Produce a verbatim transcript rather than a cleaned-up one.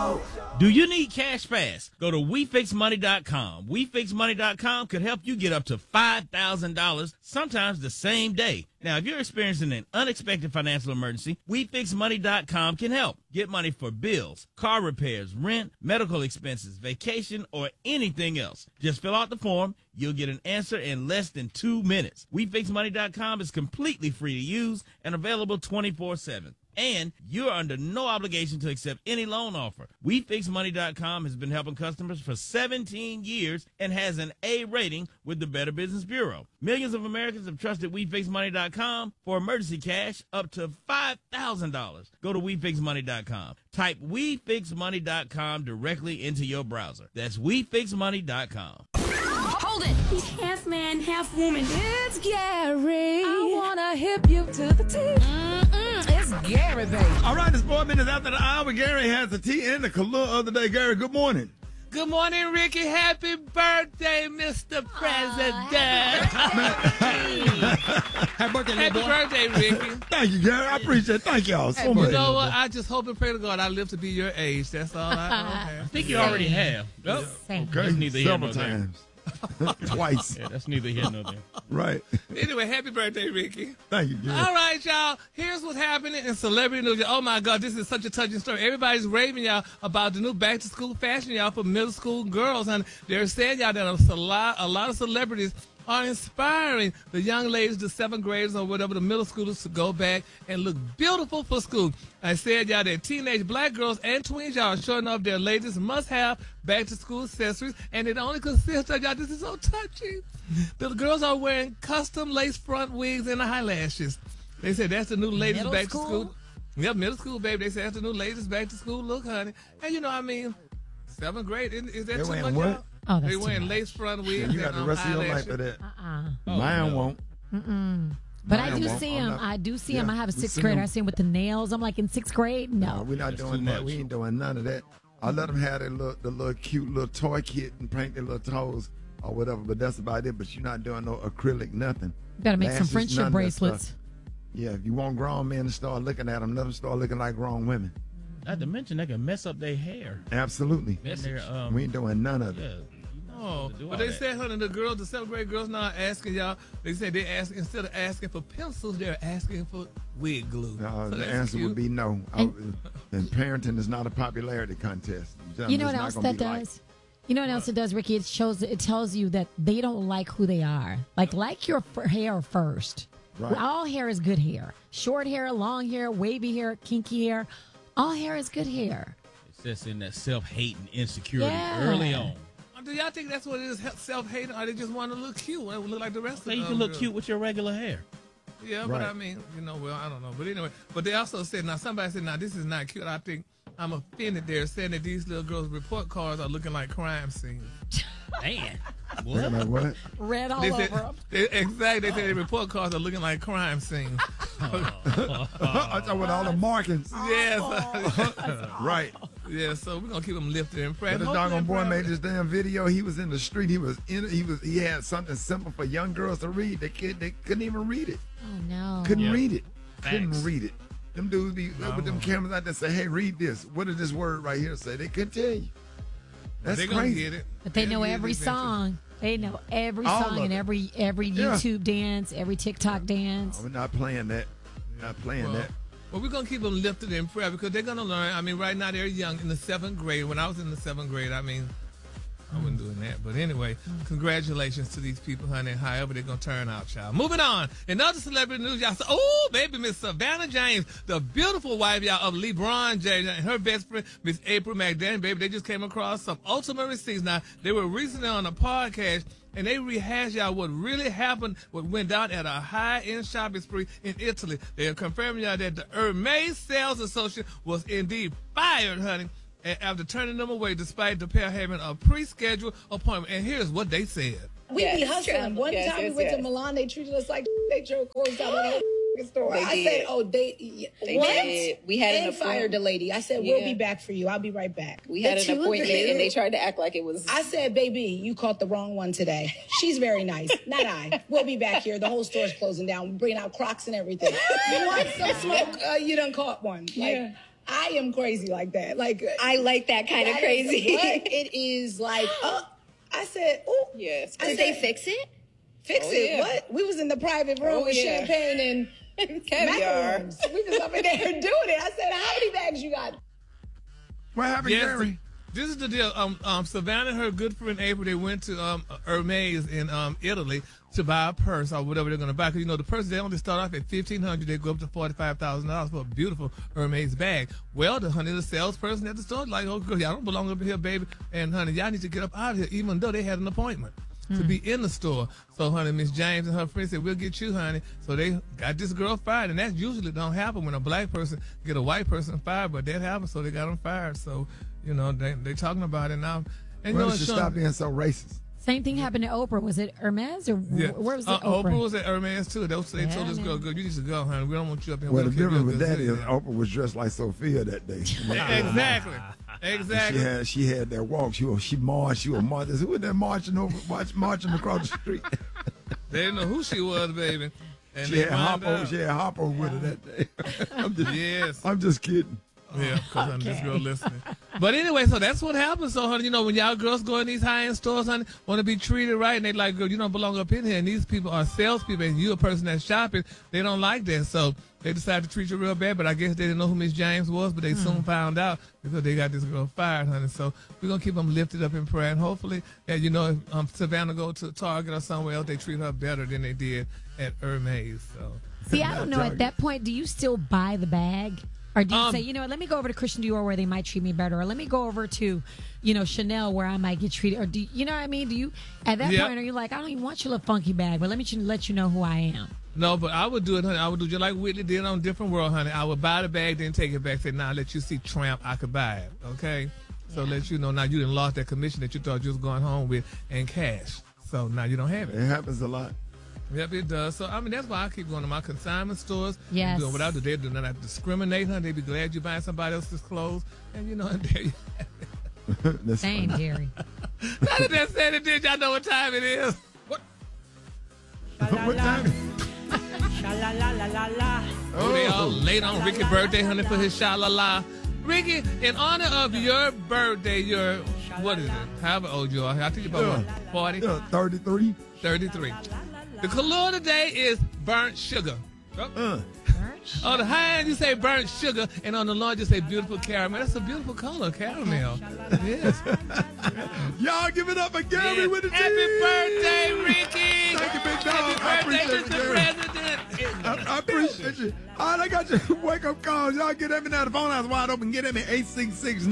Show. Do you need cash fast? Go to we fix money dot com. we fix money dot com could help you get up to five thousand dollars, sometimes the same day. Now, if you're experiencing an unexpected financial emergency, we fix money dot com can help. Get money for bills, car repairs, rent, medical expenses, vacation, or anything else. Just fill out the form. You'll get an answer in less than two minutes. we fix money dot com is completely free to use and available twenty-four seven. And you're under no obligation to accept any loan offer. we fix money dot com has been helping customers for seventeen years and has an A rating with the Better Business Bureau. Millions of Americans have trusted we fix money dot com for emergency cash up to five thousand dollars. Go to we fix money dot com. Type we fix money dot com directly into your browser. That's we fix money dot com. Hold it! He's half man, half woman. It's Gary. I wanna hip you to the T. Mm-mm, it's Gary, baby. All right, it's four minutes after the hour. Gary has the tea in the Kahlua of the day. Gary, good morning. Good morning, Ricky. Happy birthday, Mister President. Happy birthday, Happy little boy. birthday, Ricky. Thank you, Gary. I appreciate it. Thank y'all so Hey, much. you know what? I just hope and pray to God I live to be your age. That's all I okay. I think you already have. Yep. Okay, That's neither here several nor there. times. Twice. Yeah, that's neither here nor there. Right. Anyway, happy birthday, Ricky. Thank you, Gary. All right, y'all. Here's what's happening in celebrity news. Oh, my God, this is such a touching story. Everybody's raving, y'all, about the new back-to-school fashion, y'all, for middle school girls. And they're saying, y'all, that a lot, a lot of celebrities are inspiring the young ladies, the seventh graders or whatever, the middle schoolers to go back and look beautiful for school. I said, y'all, that teenage black girls and tweens, y'all, are showing off their latest must-have back-to-school accessories, and it only consists of, y'all, this is so touching. The girls are wearing custom lace front wigs and eyelashes. They said that's the new latest Middle back-to-school. school? Yep, middle school, baby. They said that's the new latest back-to-school look, honey. And, you know, I mean, seventh grade, is, is that They're too wearing much, what? y'all? Oh, that's They too wearing much. lace front wigs You got and the um, rest of your life eyelashes. for that. Uh-uh. Mine no. won't. Mm-mm. But I Mine do won't. see I'm him. not- I do see him. Yeah, I have a we sixth see grader. him. I see him with the nails. I'm like, in sixth grade? No. No, we're not That's doing too that. much. We ain't doing none of that. I let them have their little, the little cute little toy kit and paint their little toes or whatever, but that's about it. But you're not doing no acrylic, nothing. Got to make some Lashes, none friendship of that bracelets. stuff. Yeah, if you want grown men to start looking at them, let them start looking like grown women. Not to mention, they can mess up their hair. Absolutely. And their, um, We ain't doing none of yeah, it. you know, Oh, to do but all they that. said, honey, the girls, the seventh grade girls now are asking y'all, they said they ask instead of asking for pencils, they're asking for wig glue. Uh, So the that's answer cute. would be no. I, and parenting is not a popularity contest. You know what It's not else gonna that be liked. does? You know what else it does, Ricky? It shows. It tells you that they don't like who they are. Like, like your f- hair first. Right. All hair is good hair. Short hair, long hair, wavy hair, kinky hair. All hair is good hair. It's just in that self-hate and insecurity Yeah. early on. Do y'all think that's what it is, self-hating, or they just want to look cute, want to look like the rest So of you them can look girls? cute with your regular hair. Yeah, but Right. I mean, you know, well, I don't know. But anyway, but they also said, now somebody said, now this is not cute. I think I'm offended there, saying that these little girls' report cards are looking like crime scenes. Man. Wait a minute, what? Red all They over said, them. they, exactly, they said the report cards are looking like crime scenes. I thought with all the markings. Yes. Right. Yeah, so we're gonna keep them lifted in prayer. But this Hopefully doggone boy proud- made this damn video. He was in the street. He was in. He was. He had something simple for young girls to read. They kid. They couldn't even read it. Oh, no. Couldn't Yeah. read it. Facts. Couldn't read it. Them dudes be with them cameras out there say, "Hey, read this. What does this word right here say?" They couldn't tell you. That's They're gonna crazy. get it. But they They'll know get it every eventually. song. They know every All song of and it. every every Yeah. YouTube dance, every TikTok dance. We're not playing that. We're not playing Well, that. well, we're going to keep them lifted in prayer because they're going to learn. I mean, right now they're young in the seventh grade. When I was in the seventh grade, I mean, I wasn't doing that. But anyway, congratulations to these people, honey, however they're going to turn out, child. Moving on. In other celebrity news, y'all say, oh, baby, Miss Savannah James, the beautiful wife, y'all, of LeBron James, and her best friend, Miss April McDaniel, baby, they just came across some ultimate receipts. Now, they were recently on a podcast, and they rehashed y'all what really happened, what went down at a high-end shopping spree in Italy. They are confirming y'all that the Hermes sales associate was indeed fired, honey, a- after turning them away despite the pair having a pre-scheduled appointment. And here's what they said. We Yes, be hustling. yes, One yes, time yes, we went yes. to Milan, they treated us like they drove closed down the whole store. They I did. said, "Oh, they, They what?" did. We had an and appointment. fired the lady. I said, "We'll Yeah. be back for you. I'll be right back." We had The an two of appointment, them- and they tried to act like it was. I said, "Baby, you caught the wrong one today. She's very nice, not I. We'll be back here. The whole store's closing down. We're bringing out Crocs and everything. You want some smoke? Uh, you done caught one." Like, Yeah. I am crazy like that. Like I like that kind of that crazy. Is, what? It is like, oh, I said, oh, Yes. I Did said, they fix it? Fix Oh, it. yeah. What? We was in the private room Oh, with yeah. champagne and Caviar. macaroons. We was up in there doing it. I said, how many bags you got? What happened, Yes, Gary? this is the deal. Um, um, Savannah and her good friend April, they went to um, Hermes in um, Italy to buy a purse or whatever they're going to buy. Because, you know, the purse, they only start off at fifteen hundred dollars. They go up to forty-five thousand dollars for a beautiful Hermes bag. Well, the honey, the salesperson at the store, like, oh, girl, y'all don't belong up here, baby. And, honey, y'all need to get up out of here, even though they had an appointment to be in the store. So, honey, Miss James and her friend said, we'll get you, honey. So they got this girl fired. And that usually don't happen when a black person get a white person fired, but that happened, so they got them fired. So, you know, they they talking about it now. And you Well, know, you should Sean- stop being so racist. Same thing happened to Oprah. Was it Hermes or Yeah. where was it? Uh, Oprah? Oprah was at Hermes too. They, they Yeah, told this girl, man. "Girl, you need to go, honey. We don't want you up here." Well, the We don't care difference if with you're that a is good Oprah was dressed like Sophia that day. citizen. Exactly, She exactly. had she had that walk. She was she marched. She was marching. Who was that marching over march, marching across the street? They didn't know who she was, baby. And She they had found Hoppo. out. She had Hoppo with her that day. I'm just Yes. I'm just kidding. Yeah, because I'm this girl listening. But anyway, so that's what happens. So, honey, you know, when y'all girls go in these high-end stores, honey, want to be treated right, and they like, girl, you don't belong up in here. And these people are salespeople, and you a person that's shopping. They don't like that. So they decided to treat you real bad. But I guess they didn't know who Miss James was, but they soon found out because they got this girl fired, honey. So we're going to keep them lifted up in prayer. And hopefully, that, you know, if um, Savannah go to Target or somewhere else, they treat her better than they did at Hermes. So. See, I don't know. At that point, do you still buy the bag? Or do you Um, say, you know what, let me go over to Christian Dior where they might treat me better, or let me go over to, you know, Chanel where I might get treated, or do you know what I mean? Do you, at that Yep. point, are you like, I don't even want your little funky bag, but let me ch- let you know who I am? No, but I would do it, honey. I would do just like Whitney did on Different World, honey. I would buy the bag, then take it back, say, now let you see Tramp, I could buy it, okay? So let you know now you didn't lost that commission that you thought you was going home with and cash. So now you don't have it. It happens a lot. Yep, it does. So, I mean, that's why I keep going to my consignment stores. Yes. And doing what I do. They do not discriminate, honey. They be glad you buying somebody else's clothes. And, you know, and there you That's Same, funny. Jerry. Now that that said it, did y'all know what time it is? What? What time? Oh, they all late on Ricky's birthday, honey, for his sha-la-la. Ricky, in honor of your birthday, your, what is it? However old you are. I think you're about, what, forty? Yeah, thirty-three. thirty-three. The color today is burnt sugar. Oh. Uh, On the high end, you say burnt sugar, and on the low, you say beautiful caramel. That's a beautiful color, caramel. Yes. y'all give it up for Gary Yes. with the Happy team. birthday, Ricky! Thank you, big dog. I Happy birthday, appreciate it, Mister Gary. President! I, I appreciate you. All right, I got your wake up calls. Y'all get at me now. The phone line's wide open. Get at me eight six six